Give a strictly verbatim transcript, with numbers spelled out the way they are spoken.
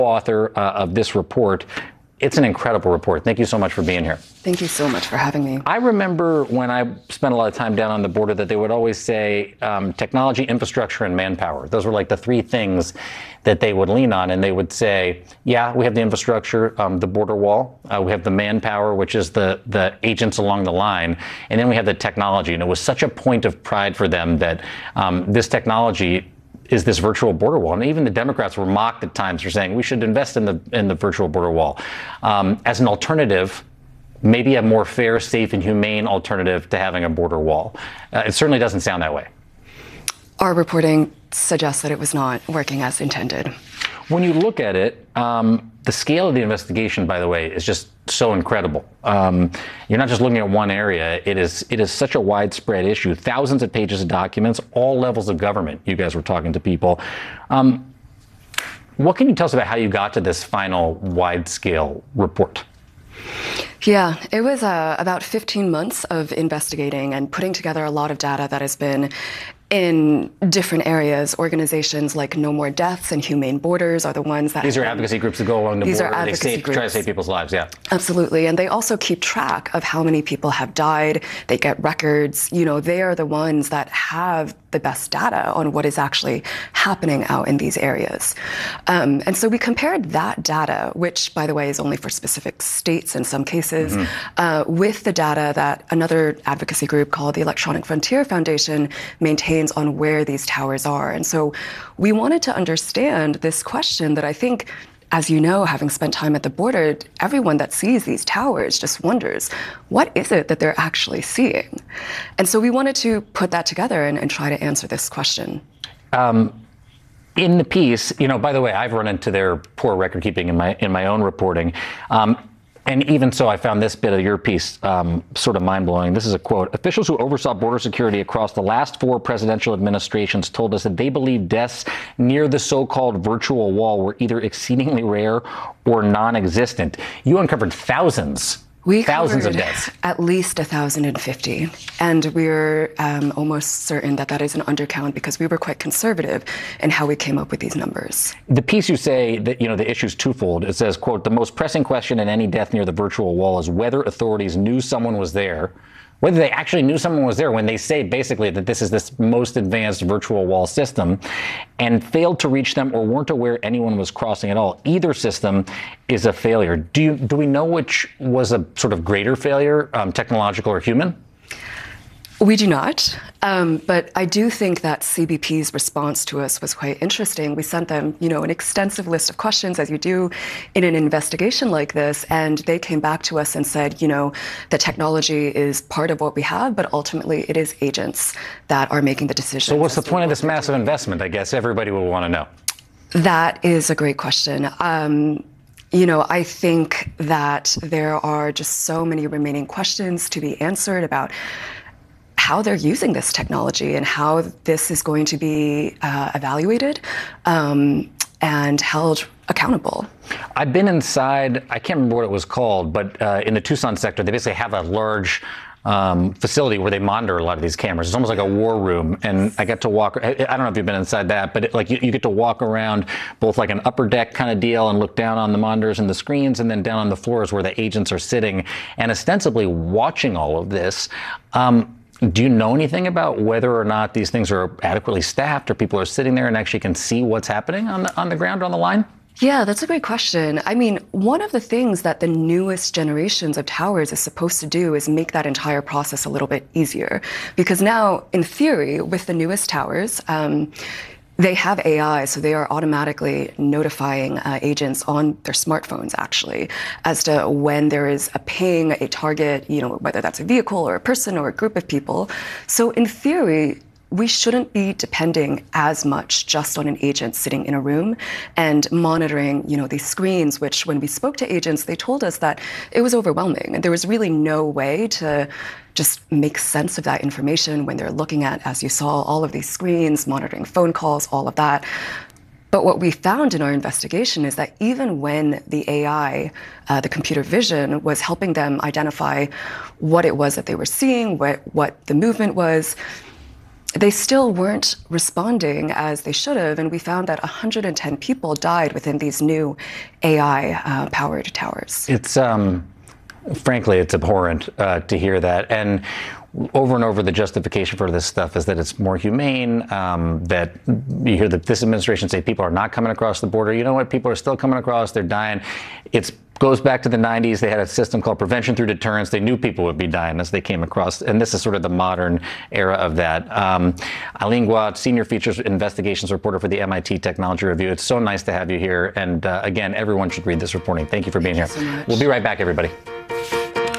author uh, of this report. It's an incredible report. Thank you so much for being here. Thank you so much for having me. I remember when I spent a lot of time down on the border that they would always say um, technology, infrastructure, and manpower. Those were like the three things that they would lean on. And they would say, yeah, we have the infrastructure, um, the border wall. Uh, we have the manpower, which is the, the agents along the line. And then we have the technology. And it was such a point of pride for them that um, this technology is this virtual border wall. And even the Democrats were mocked at times for saying we should invest in the in the virtual border wall um, as an alternative, maybe a more fair, safe, and humane alternative to having a border wall. Uh, it certainly doesn't sound that way. Our reporting suggests that it was not working as intended. When you look at it, um, the scale of the investigation, by the way, is just so incredible. Um, you're not just looking at one area. It is it is such a widespread issue. Thousands of pages of documents, all levels of government. You guys were talking to people. Um, what can you tell us about how you got to this final wide-scale report? Yeah, it was uh, about fifteen months of investigating and putting together a lot of data that has been in different areas. Organizations like No More Deaths and Humane Borders are the ones that— These are advocacy groups that go along the These border. are advocacy they save, groups. try to save people's lives, yeah. Absolutely. And they also keep track of how many people have died. They get records. You know, they are the ones that have the best data on what is actually happening out in these areas. Um, and so we compared that data, which, by the way, is only for specific states in some cases, mm-hmm. uh, with the data that another advocacy group called the Electronic Frontier Foundation maintains on where these towers are. And so we wanted to understand this question that I think, as you know, having spent time at the border, everyone that sees these towers just wonders, what is it that they're actually seeing? And so we wanted to put that together and, and try to answer this question. Um, in the piece, you know, by the way, I've run into their poor record keeping in my in my own reporting. Um, And even so, I found this bit of your piece um, sort of mind-blowing. This is a quote. Officials who oversaw border security across the last four presidential administrations told us that they believe deaths near the so-called virtual wall were either exceedingly rare or non-existent. You uncovered thousands. We Thousands of deaths. At least one thousand fifty. And we're um, almost certain that that is an undercount because we were quite conservative in how we came up with these numbers. The piece you say that, you know, the issue's twofold. It says, quote, the most pressing question in any death near the virtual wall is whether authorities knew someone was there, whether they actually knew someone was there when they say basically that this is this most advanced virtual wall system and failed to reach them or weren't aware anyone was crossing at all. Either system is a failure. Do you, do we know which was a sort of greater failure, um, technological or human? We do not, um, but I do think that C B P's response to us was quite interesting. We sent them, you know, an extensive list of questions, as you do in an investigation like this, and they came back to us and said, you know, the technology is part of what we have, but ultimately it is agents that are making the decisions. So what's the point of this massive investment? I guess everybody will want to know. That is a great question. Um, You know, I think that there are just so many remaining questions to be answered about how they're using this technology and how this is going to be uh, evaluated um, and held accountable. I've been inside, I can't remember what it was called, but uh, in the Tucson sector, they basically have a large um, facility where they monitor a lot of these cameras. It's almost like a war room. And I get to walk, I, I don't know if you've been inside that, but it, like you, you get to walk around both like an upper deck kind of deal and look down on the monitors and the screens, and then down on the floors where the agents are sitting and ostensibly watching all of this. Um, Do you know anything about whether or not these things are adequately staffed or people are sitting there and actually can see what's happening on the, on the ground, on the line? Yeah, that's a great question. I mean, one of the things that the newest generations of towers is supposed to do is make that entire process a little bit easier. Because now, in theory, with the newest towers, um, they have A I, so they are automatically notifying uh, agents on their smartphones, actually, as to when there is a ping, a target, you know, whether that's a vehicle or a person or a group of people. So in theory, we shouldn't be depending as much just on an agent sitting in a room and monitoring, you know, these screens, which when we spoke to agents, they told us that it was overwhelming. And there was really no way to just make sense of that information when they're looking at, as you saw, all of these screens, monitoring phone calls, all of that. But what we found in our investigation is that even when the A I, uh, the computer vision, was helping them identify what it was that they were seeing, what, what the movement was, they still weren't responding as they should have, and we found that one hundred ten people died within these new A I-powered uh, towers. It's um, frankly, it's abhorrent uh, to hear that, and over and over, the justification for this stuff is that it's more humane, um, that you hear that this administration say people are not coming across the border. You know what? People are still coming across. They're dying. It goes back to the nineties. They had a system called prevention through deterrence. They knew people would be dying as they came across. And this is sort of the modern era of that. Um, Eileen Guo, Senior Features Investigations Reporter for the M I T Technology Review. It's so nice to have you here. And uh, again, everyone should read this reporting. Thank you for being Thank here. You so much. We'll be right back, everybody.